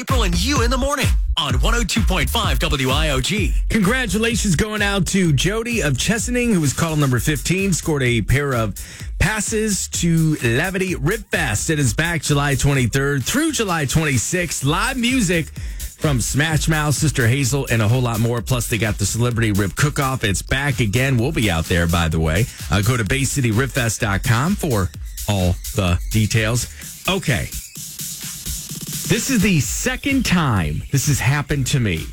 April and you in the morning on 102.5 WIOG. Congratulations going out to Jody of Chesaning, who was call number 15, scored a pair of passes to Levity Rib Fest. It is back July 23rd through July 26th. Live music from Smash Mouth, Sister Hazel, and a whole lot more. Plus, they got the Celebrity Rib Cook-Off. It's back again. We'll be out there, by the way. Go to BayCityRibFest.com for all the details. Okay. This is the second time this has happened to me.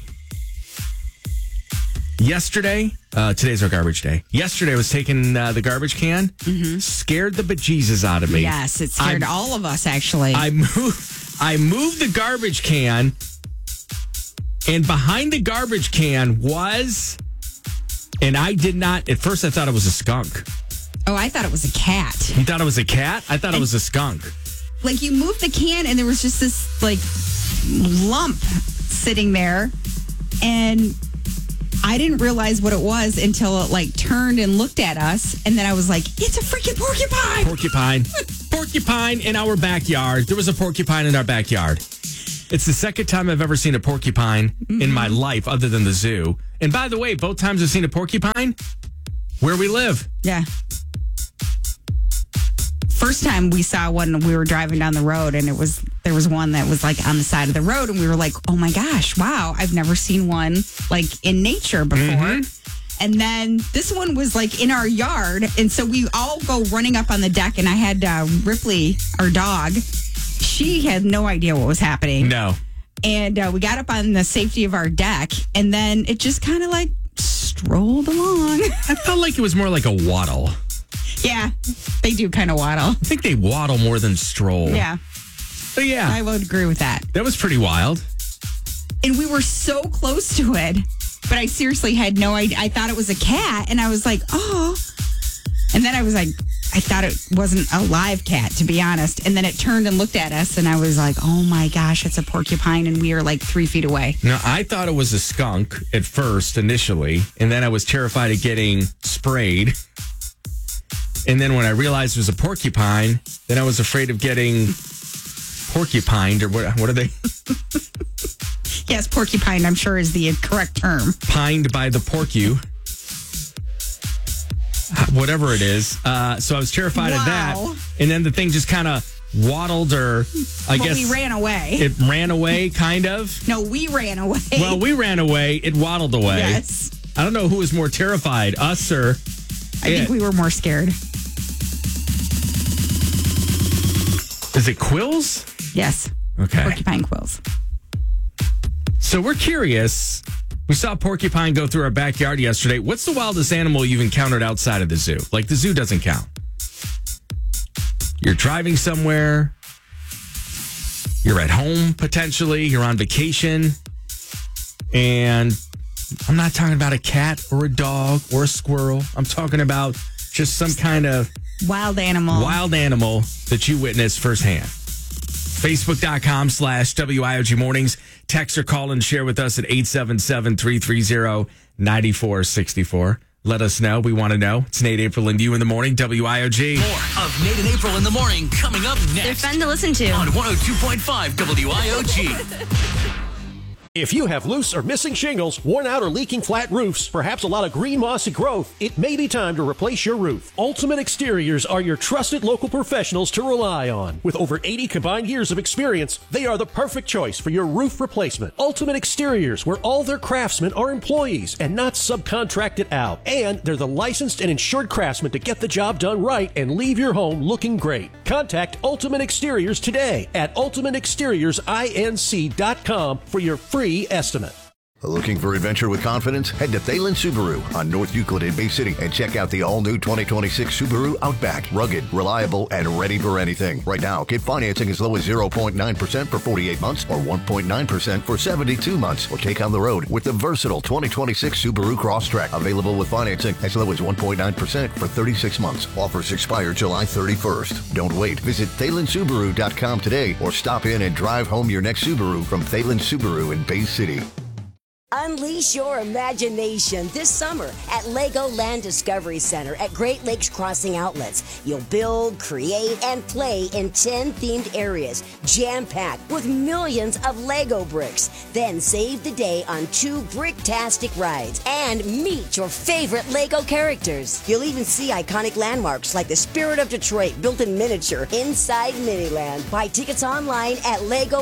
Yesterday, today's our garbage day. Yesterday, I was taking the garbage can, scared the bejesus out of me. Yes, it scared all of us, actually. I moved the garbage can, and behind the garbage can was, and I did not, at first I thought it was a skunk. Oh, I thought it was a cat. You thought it was a cat? I thought it was a skunk. Like, you moved the can, and there was just this, like, lump sitting there, and I didn't realize what it was until it, like, turned and looked at us, and then I was like, it's a freaking porcupine! Porcupine in our backyard. There was a porcupine in our backyard. It's the second time I've ever seen a porcupine in my life, other than the zoo. And by the way, both times I've seen a porcupine, where we live. Yeah. First time we saw one, we were driving down the road, and there was one that was like on the side of the road, and we were like, oh my gosh, wow, I've never seen one like in nature before. And then this one was like in our yard, and so we all go running up on the deck, and I had Ripley, our dog. She had no idea what was happening. No. And we got up on the safety of our deck, and then it just kind of like strolled along. I felt like it was more like a waddle. Yeah, they do kind of waddle. I think they waddle more than stroll. Yeah. But yeah. I would agree with that. That was pretty wild. And we were so close to it, but I seriously had no idea. I thought it was a cat, and I was like, oh. And then I was like, I thought it wasn't a live cat, to be honest. And then it turned and looked at us, and I was like, oh my gosh, it's a porcupine, and we are like 3 feet away. Now, I thought it was a skunk at first, initially, and then I was terrified of getting sprayed. And then when I realized it was a porcupine, then I was afraid of getting porcupined, or what are they? Yes, porcupine, I'm sure, is the correct term. Pined by the porcu. Whatever it is. So I was terrified of that. And then the thing just kind of waddled, or I guess we ran away. It ran away, kind of. No, we ran away. Well, we ran away. It waddled away. Yes. I don't know who was more terrified, us or I think we were more scared. Is it quills? Yes. Okay. Porcupine quills. So we're curious. We saw a porcupine go through our backyard yesterday. What's the wildest animal you've encountered outside of the zoo? Like, the zoo doesn't count. You're driving somewhere. You're at home, potentially. You're on vacation. And I'm not talking about a cat or a dog or a squirrel. I'm talking about just some kind of wild animal that you witnessed firsthand. Facebook.com/WIOG Mornings. Text or call and share with us at 877-330-9464. Let us know. We want to know. It's Nate, April, and you in the morning. WIOG. More of Nate and April in the morning coming up next. They're fun to listen to. On 102.5 WIOG. If you have loose or missing shingles, worn out or leaking flat roofs, perhaps a lot of green mossy growth, it may be time to replace your roof. Ultimate Exteriors are your trusted local professionals to rely on. With over 80 combined years of experience, they are the perfect choice for your roof replacement. Ultimate Exteriors, where all their craftsmen are employees and not subcontracted out. And they're the licensed and insured craftsmen to get the job done right and leave your home looking great. Contact Ultimate Exteriors today at ultimateexteriorsINC.com for your free estimate. Looking for adventure with confidence? Head to Thalen Subaru on North Euclid in Bay City and check out the all-new 2026 Subaru Outback. Rugged, reliable, and ready for anything. Right now, get financing as low as 0.9% for 48 months or 1.9% for 72 months. Or take on the road with the versatile 2026 Subaru Crosstrek. Available with financing as low as 1.9% for 36 months. Offers expire July 31st. Don't wait. Visit ThalenSubaru.com today or stop in and drive home your next Subaru from Thalen Subaru in Bay City. Unleash your imagination this summer at Legoland Discovery Center at Great Lakes Crossing Outlets. You'll build, create, and play in 10 themed areas, jam-packed with millions of Lego bricks. Then save the day on 2 bricktastic rides and meet your favorite Lego characters. You'll even see iconic landmarks like the Spirit of Detroit built in miniature inside Miniland. Buy tickets online at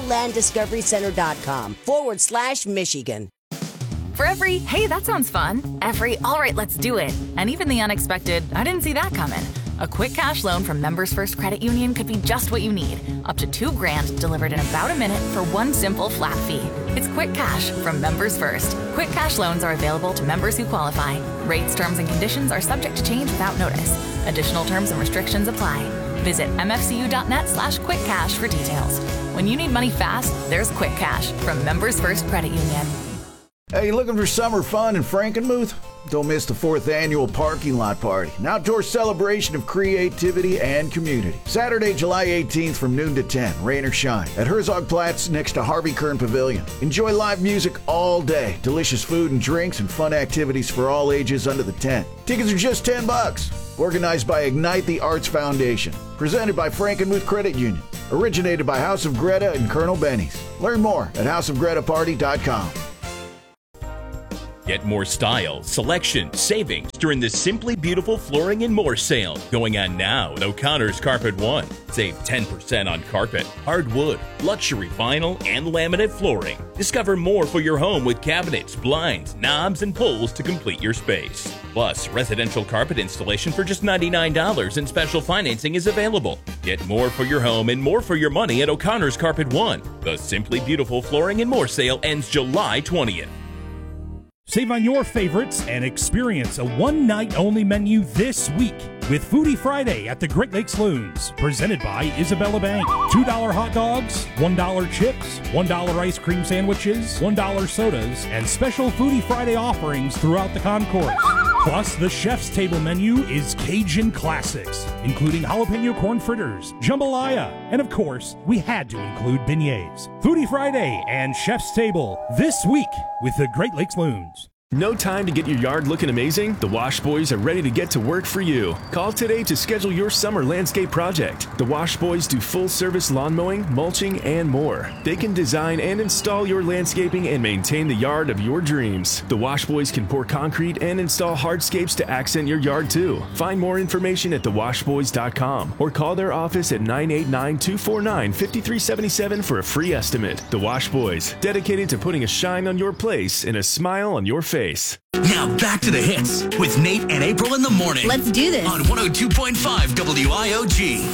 LegolandDiscoveryCenter.com/Michigan. For every, hey, that sounds fun, every, all right, let's do it, and even the unexpected, I didn't see that coming. A quick cash loan from Members First Credit Union could be just what you need. Up to $2,000 delivered in about a minute for one simple flat fee. It's Quick Cash from Members First. Quick cash loans are available to members who qualify. Rates, terms, and conditions are subject to change without notice. Additional terms and restrictions apply. Visit mfcu.net/quickcash for details. When you need money fast, there's Quick Cash from Members First Credit Union. Hey, looking for summer fun in Frankenmuth? Don't miss the 4th annual Parking Lot Party, an outdoor celebration of creativity and community. Saturday, July 18th from noon to 10, rain or shine, at Herzogplatz next to Harvey Kern Pavilion. Enjoy live music all day, delicious food and drinks, and fun activities for all ages under the tent. Tickets are just $10. Organized by Ignite the Arts Foundation. Presented by Frankenmuth Credit Union. Originated by House of Greta and Colonel Benny's. Learn more at houseofgretaparty.com. Get more style, selection, savings during the Simply Beautiful Flooring and More sale going on now at O'Connor's Carpet One. Save 10% on carpet, hardwood, luxury vinyl, and laminate flooring. Discover more for your home with cabinets, blinds, knobs, and pulls to complete your space. Plus, residential carpet installation for just $99 and special financing is available. Get more for your home and more for your money at O'Connor's Carpet One. The Simply Beautiful Flooring and More sale ends July 20th. Save on your favorites and experience a one-night-only menu this week with Foodie Friday at the Great Lakes Loons, presented by Isabella Bank. $2 hot dogs, $1 chips, $1 ice cream sandwiches, $1 sodas, and special Foodie Friday offerings throughout the concourse. Plus, the Chef's Table menu is Cajun classics, including jalapeno corn fritters, jambalaya, and of course, we had to include beignets. Foodie Friday and Chef's Table this week with the Great Lakes Loons. No time to get your yard looking amazing? The Wash Boys are ready to get to work for you. Call today to schedule your summer landscape project. The Wash Boys do full-service lawn mowing, mulching, and more. They can design and install your landscaping and maintain the yard of your dreams. The Wash Boys can pour concrete and install hardscapes to accent your yard too. Find more information at thewashboys.com or call their office at 989-249-5377 for a free estimate. The Wash Boys, dedicated to putting a shine on your place and a smile on your face. Now back to the hits with Nate and April in the morning. Let's do this. On 102.5 WIOG.